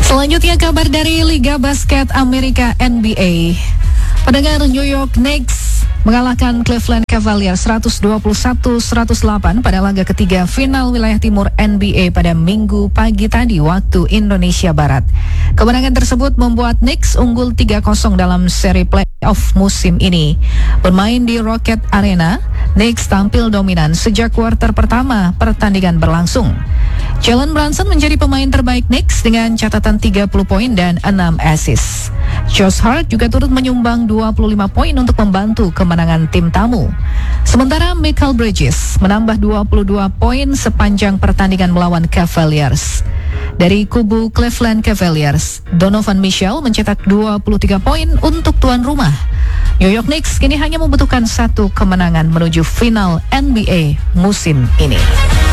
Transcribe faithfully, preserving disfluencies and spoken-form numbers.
Selanjutnya kabar dari Liga Basket Amerika N B A. Pendengar, New York Knicks mengalahkan Cleveland Cavaliers seratus dua puluh satu seratus delapan pada laga ketiga final wilayah timur N B A pada Minggu pagi tadi waktu Indonesia Barat. Kemenangan tersebut membuat Knicks unggul tiga kosong dalam seri playoff musim ini. Bermain di Rocket Arena, Knicks tampil dominan sejak kuarter pertama pertandingan berlangsung. Jalen Brunson menjadi pemain terbaik Knicks dengan catatan tiga puluh poin dan enam assist. Josh Hart juga turut menyumbang dua puluh lima poin untuk membantu kemenangan tim tamu. Sementara Mikal Bridges menambah dua puluh dua poin sepanjang pertandingan melawan Cavaliers. Dari kubu Cleveland Cavaliers, Donovan Mitchell mencetak dua puluh tiga poin untuk tuan rumah. New York Knicks kini hanya membutuhkan satu kemenangan menuju final N B A musim ini.